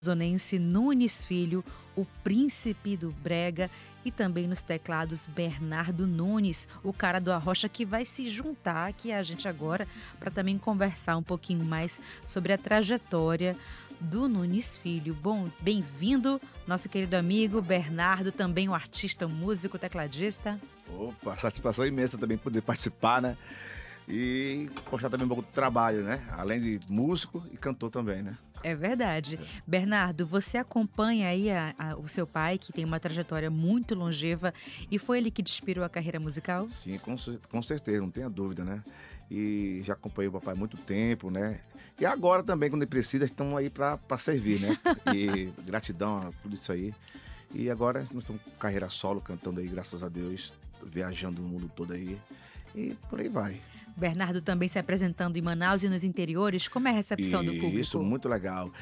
Zonense Nunes Filho, o príncipe do brega, e também nos teclados Bernardo Nunes, o cara do Arrocha, que vai se juntar aqui a gente agora para também conversar um pouquinho mais sobre a trajetória do Nunes Filho. Bom, bem-vindo, nosso querido amigo Bernardo, também um artista, um músico, tecladista. Opa, satisfação imensa também poder participar, né? E postar também um pouco do trabalho, né? Além de músico e cantor também, né? É verdade. Bernardo, você acompanha aí o seu pai, que tem uma trajetória muito longeva, e foi ele que te inspirou a carreira musical? Sim, com certeza, não tenha dúvida, né? E já acompanhei o papai há muito tempo, né? E agora também, quando ele precisa, estamos aí para servir, né? E gratidão a tudo isso aí. E agora nós estamos com carreira solo, cantando aí, graças a Deus, viajando no mundo todo aí. E por aí vai. Bernardo também se apresentando em Manaus e nos interiores. Como é a recepção do público? Isso, muito legal.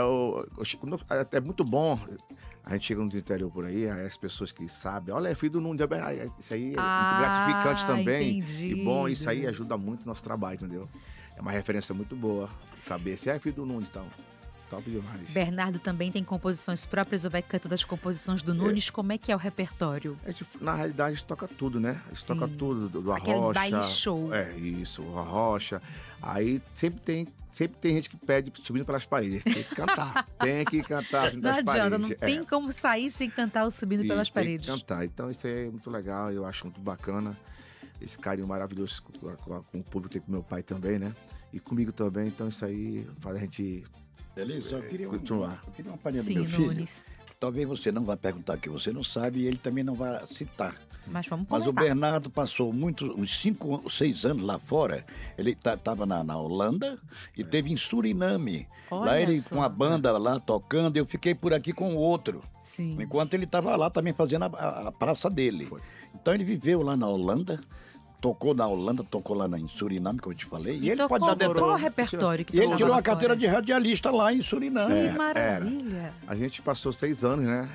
É muito bom. A gente chega no interior por aí as pessoas que sabem, olha, é filho do Nunes. Isso aí é muito gratificante também. Entendido. E bom, isso aí ajuda muito o nosso trabalho, entendeu? É uma referência muito boa. Saber se é filho do Nunes, então. Top demais. Bernardo também tem composições próprias ou vai cantando as composições do Nunes? Como é que é o repertório? Na realidade, a gente toca tudo, né? A gente toca tudo, do Aquele Arrocha. baile show. É, isso, o Arrocha. Aí sempre tem gente que pede subindo pelas paredes. Tem que cantar. Tem que cantar subindo Não pelas paredes. adianta, não tem como sair sem cantar o Subindo pelas Paredes. Tem que cantar. Então isso é muito legal, eu acho muito bacana. Esse carinho maravilhoso com o público, tem com meu pai também, né? E comigo também. Então isso aí faz a gente... Beleza, eu queria continuar. Eu queria uma palhinha do Sim, meu filho. Nunes. Talvez você não vá perguntar que você não sabe e ele também não vai citar. Mas vamos Mas o comentar. Bernardo passou uns 5 ou 6 anos lá fora. Ele estava na Holanda e teve em Suriname. Olha lá ele só. com a banda lá tocando, eu fiquei por aqui com o outro. Sim. Enquanto ele estava lá também fazendo a praça dele. Foi. Então ele viveu lá na Holanda, tocou na Holanda, tocou lá em Suriname, como eu te falei. E ele tocou, pode dar qual o detalhes. repertório que E ele tocava tirou lá uma carteira fora? de radialista lá em Suriname. Que maravilha. A gente passou 6 anos, né?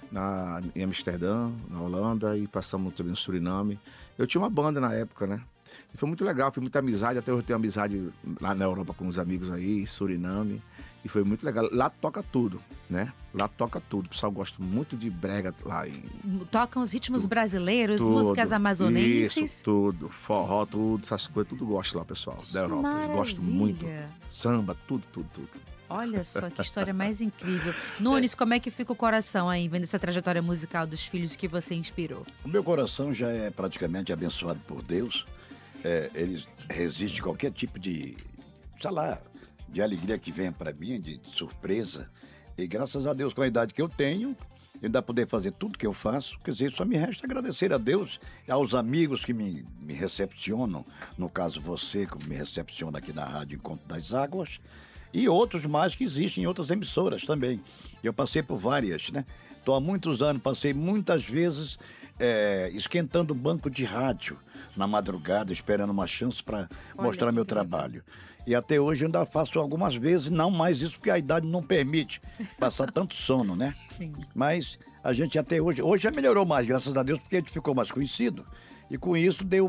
Em Amsterdã, na Holanda, e passamos também no Suriname. Eu tinha uma banda na época, né? E foi muito legal, foi muita amizade. Até hoje eu tenho amizade lá na Europa com os amigos aí, em Suriname. E foi muito legal. Lá toca tudo, né? Lá toca tudo. O pessoal gosta muito de brega lá. Tocam os ritmos brasileiros, Tudo. músicas amazonenses. Isso, tudo. Forró, tudo, essas coisas, tudo gosta lá, pessoal, da Europa. Eles gostam muito. Maravilha. Samba, tudo. Olha só que história mais incrível. Nunes, como é que fica o coração aí, vendo essa trajetória musical dos filhos que você inspirou? O meu coração já é praticamente abençoado por Deus. Ele resiste a qualquer tipo de, sei lá, de alegria que venha para mim, de surpresa. E graças a Deus, com a idade que eu tenho, eu ainda poder fazer tudo que eu faço. Quer dizer, só me resta agradecer a Deus e aos amigos que me recepcionam. No caso, você, que me recepciona aqui na Rádio Encontro das Águas. E outros mais que existem em outras emissoras também. Eu passei por várias, né? Estou há muitos anos, passei muitas vezes esquentando banco de rádio na madrugada, esperando uma chance para mostrar que meu incrível. trabalho. E até hoje eu ainda faço algumas vezes, não mais isso porque a idade não permite passar tanto sono, né? Sim. Mas a gente até hoje já melhorou mais, graças a Deus, porque a gente ficou mais conhecido. E com isso deu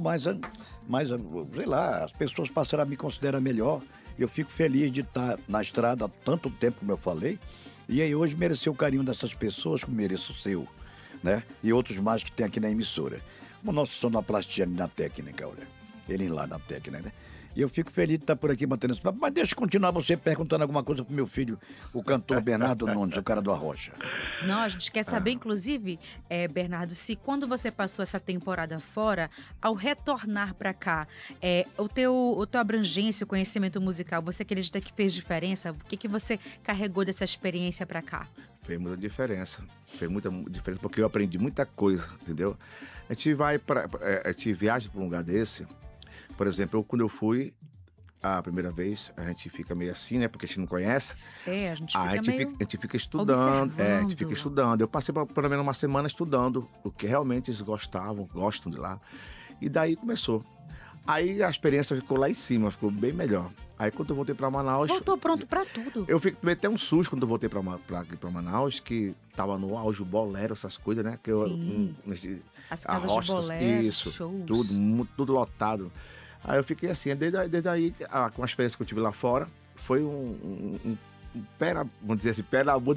sei lá, as pessoas passaram a me considerar melhor. Eu fico feliz de estar na estrada há tanto tempo, como eu falei. E aí hoje mereceu o carinho dessas pessoas, como mereço o seu, né? E outros mais que tem aqui na emissora. O nosso sonoplastia ali na técnica, olha. Ele lá na técnica, né? E eu fico feliz de estar por aqui batendo esse papo. Mas deixa eu continuar você perguntando alguma coisa pro meu filho, o cantor Bernardo Nunes, o cara do Arrocha. Não, a gente quer saber, inclusive, Bernardo, se quando você passou essa temporada fora, ao retornar pra cá, o teu abrangência, o conhecimento musical, você acredita que fez diferença? O que você carregou dessa experiência pra cá? Fez muita diferença. Fez muita diferença porque eu aprendi muita coisa, entendeu? A gente viaja para um lugar desse. Por exemplo, quando eu fui a primeira vez, a gente fica meio assim, né? Porque a gente não conhece. A gente fica meio A gente fica estudando. observando. A gente fica estudando. Eu passei pelo menos uma semana estudando o que realmente eles gostam de lá. E daí começou. Aí a experiência ficou lá em cima, ficou bem melhor. Aí quando eu voltei pra Manaus... Voltou pronto pra tudo. Eu tomei até um susto quando eu voltei aqui pra Manaus, que tava no auge o bolero, essas coisas, né? Que Sim. As casas de bolero, isso, shows. tudo lotado. Aí eu fiquei assim, desde aí, com a experiência que eu tive lá fora, foi um pé na, vamos dizer assim, pé na bunda